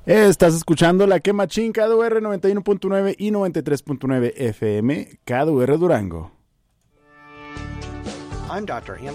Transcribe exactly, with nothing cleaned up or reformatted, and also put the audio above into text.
Estás escuchando La Que Machín, K D U R noventa y uno punto nueve y noventa y tres punto nueve F M, K D U R Durango. I'm doctor Anthony